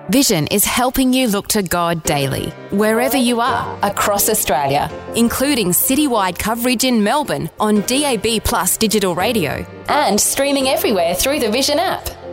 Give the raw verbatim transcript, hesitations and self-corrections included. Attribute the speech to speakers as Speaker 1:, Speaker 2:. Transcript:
Speaker 1: Vision is helping you look to God daily, wherever you are, across Australia, including citywide coverage in Melbourne on D A B Plus digital radio and streaming everywhere through the Vision app.